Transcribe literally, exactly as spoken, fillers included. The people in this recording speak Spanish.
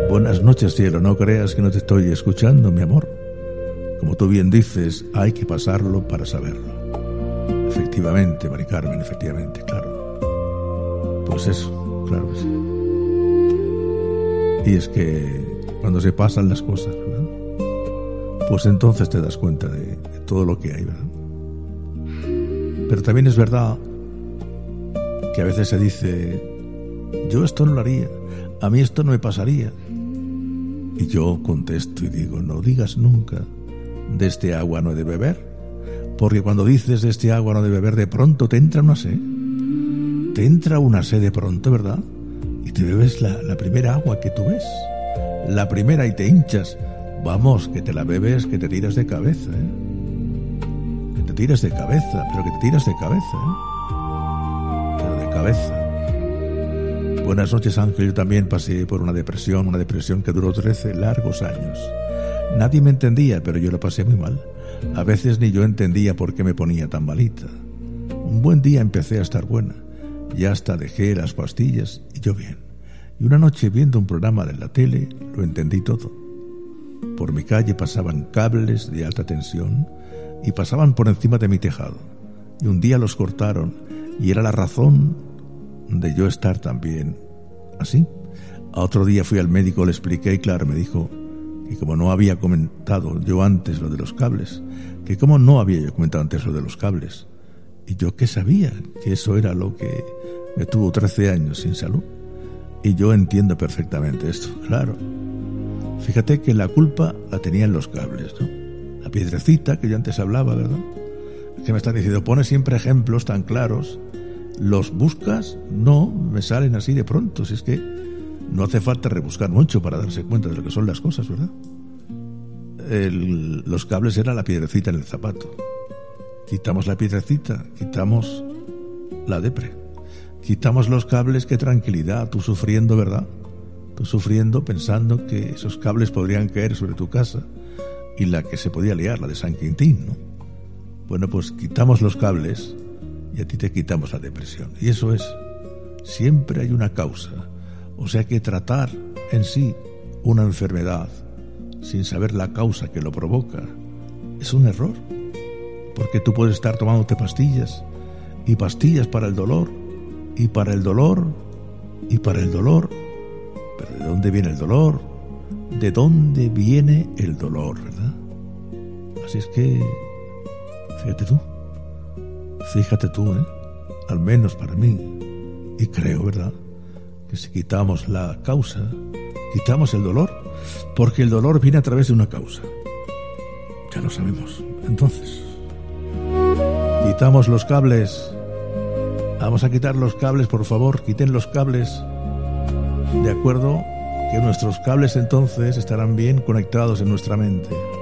Buenas noches, cielo. No creas que no te estoy escuchando, mi amor. Como tú bien dices, hay que pasarlo para saberlo. Efectivamente, Mari Carmen, efectivamente, claro. Pues eso, claro que sí. Y es que cuando se pasan las cosas, ¿verdad? Pues entonces te das cuenta de, de todo lo que hay, ¿verdad? Pero también es verdad que a veces se dice, yo esto no lo haría, a mí esto no me pasaría. Y yo contesto y digo, no digas nunca, de este agua no he de beber, porque cuando dices de este agua no he de beber, de pronto te entra una sed, te entra una sed de pronto, ¿verdad? Y te bebes la, la primera agua que tú ves, la primera, y te hinchas. Vamos, que te la bebes, que te tiras de cabeza, ¿eh? Que te tiras de cabeza, pero que te tiras de cabeza, ¿eh? Pero de cabeza. Buenas noches, Ángel. Yo también pasé por una depresión, una depresión que duró trece largos años. Nadie me entendía, pero yo lo pasé muy mal. A veces ni yo entendía por qué me ponía tan malita. Un buen día empecé a estar buena, y hasta dejé las pastillas y yo bien. Y una noche, viendo un programa de la tele, lo entendí todo. Por mi calle pasaban cables de alta tensión y pasaban por encima de mi tejado. Y un día los cortaron y era la razón de yo estar también así. A otro día fui al médico, le expliqué y claro, me dijo que como no había comentado yo antes lo de los cables, que como no había yo comentado antes lo de los cables. Y yo qué sabía, que eso era lo que me tuvo trece años sin salud. Y yo entiendo perfectamente esto, claro. Fíjate que la culpa la tenían los cables, ¿no? La piedrecita que yo antes hablaba, ¿verdad? Que me están diciendo, pone siempre ejemplos tan claros. ¿Los buscas? No, me salen así de pronto. Si es que no hace falta rebuscar mucho para darse cuenta de lo que son las cosas, ¿verdad? El, los cables era la piedrecita en el zapato. Quitamos la piedrecita, quitamos la depre. Quitamos los cables, qué tranquilidad, tú sufriendo, ¿verdad? Tú sufriendo, pensando que esos cables podrían caer sobre tu casa y la que se podía liar, la de San Quintín, ¿no? Bueno, pues quitamos los cables y a ti te quitamos la depresión. Y eso es, siempre hay una causa. O sea que tratar en sí una enfermedad sin saber la causa que lo provoca es un error. Porque tú puedes estar tomándote pastillas y pastillas para el dolor y para el dolor y para el dolor. Pero ¿de dónde viene el dolor? ¿De dónde viene el dolor, verdad? Así es que, fíjate tú, fíjate tú, ¿eh? Al menos para mí, y creo, ¿verdad?, que si quitamos la causa, quitamos el dolor, porque el dolor viene a través de una causa. Ya lo sabemos. Entonces, quitamos los cables. Vamos a quitar los cables, por favor, quiten los cables. De acuerdo, que nuestros cables entonces estarán bien conectados en nuestra mente.